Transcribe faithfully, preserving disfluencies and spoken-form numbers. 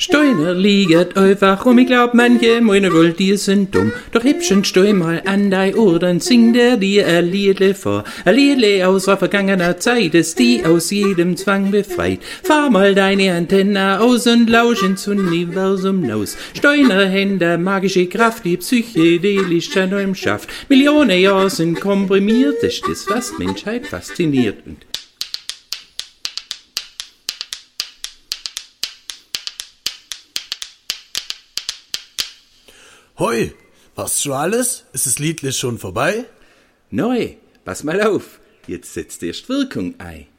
Steiner liegt einfach rum, ich glaub, manche meine wollt, die sind dumm. Doch hübschen steu mal an dei Ohr, dann singt er dir ein Liedle vor. Ein Liedle aus vergangener Zeit, ist die aus jedem Zwang befreit. Fahr mal deine Antenne aus und lausch ins Universum los. Steiner Hände, magische Kraft, die psychedelisch Neuem schafft. Millionen Jahre sind komprimiert, das ist das, was Menschheit fasziniert. Und Hoi, passt schon alles? Ist das Liedle schon vorbei? neu, pass mal auf, jetzt setzt erst Wirkung ein.